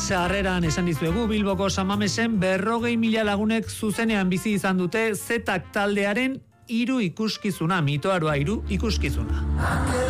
sarreran esan dizuegu Bilboko San Mamesen 40.000 lagunek zuzenean bizi izan dute Zetak taldearen 3 ikuskizuna, mitoaroa 3 ikuskizuna.